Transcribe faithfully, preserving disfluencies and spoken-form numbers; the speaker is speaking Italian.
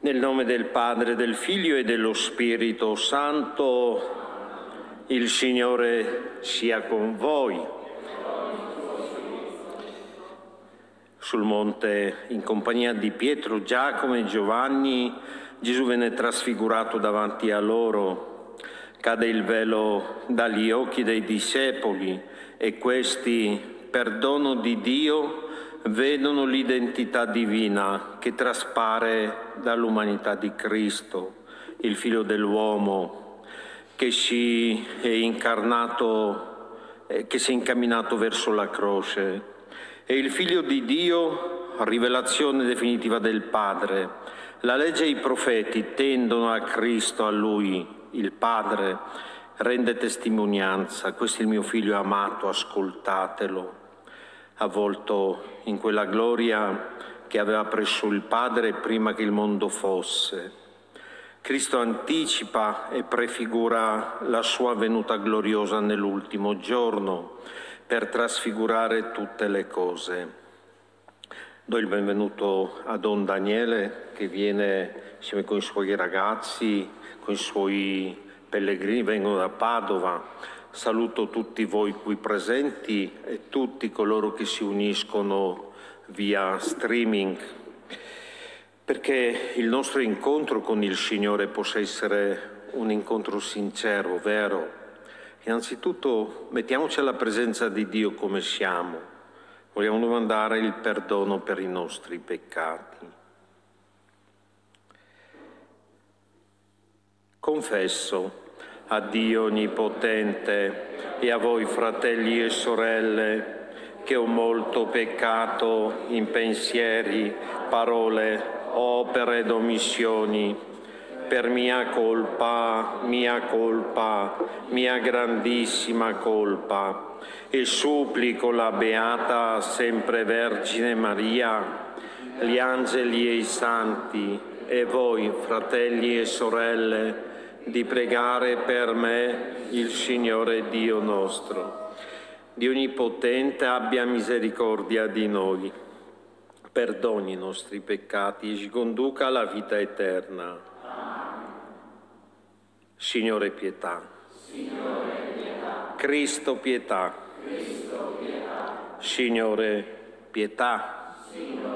Nel nome del Padre, del Figlio e dello Spirito Santo, il Signore sia con voi. Sul monte, in compagnia di Pietro, Giacomo e Giovanni, Gesù venne trasfigurato davanti a loro. Cade il velo dagli occhi dei discepoli e questi, per dono di Dio, vedono l'identità divina che traspare dall'umanità di Cristo, il Figlio dell'uomo, che si è incarnato, eh, che si è incamminato verso la croce. È il Figlio di Dio, rivelazione definitiva del Padre. La legge e i profeti tendono a Cristo, a Lui, il Padre, rende testimonianza. Questo è il mio Figlio amato, ascoltatelo. Avvolto in quella gloria che aveva presso il Padre prima che il mondo fosse. Cristo anticipa e prefigura la sua venuta gloriosa nell'ultimo giorno per trasfigurare tutte le cose. Do il benvenuto a Don Daniele che viene insieme con i suoi ragazzi, con i suoi pellegrini, vengono da Padova. Saluto tutti voi qui presenti e tutti coloro che si uniscono via streaming, perché il nostro incontro con il Signore possa essere un incontro sincero, vero. Innanzitutto mettiamoci alla presenza di Dio come siamo. Vogliamo domandare il perdono per i nostri peccati. Confesso a Dio Onnipotente e a voi fratelli e sorelle che ho molto peccato in pensieri, parole, opere ed omissioni, per mia colpa, mia colpa, mia grandissima colpa, e supplico la Beata Sempre Vergine Maria, gli angeli e i santi, e voi fratelli e sorelle, di pregare per me il Signore Dio nostro. Dio Onnipotente abbia misericordia di noi, perdoni i nostri peccati e ci conduca alla vita eterna. Signore pietà. Signore pietà. Cristo pietà. Cristo pietà. Signore pietà.